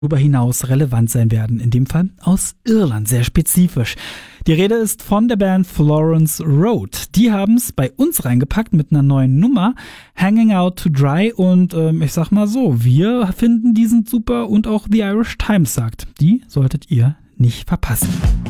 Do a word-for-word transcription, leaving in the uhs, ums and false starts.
darüber hinaus relevant sein werden. In dem Fall aus Irland, sehr spezifisch. Die Rede ist von der Band Florence Road. Die haben es bei uns reingepackt mit einer neuen Nummer, Hanging Out to Dry. Und ähm, ich sag mal so, wir finden die sind super und auch The Irish Times sagt, die solltet ihr nicht verpassen.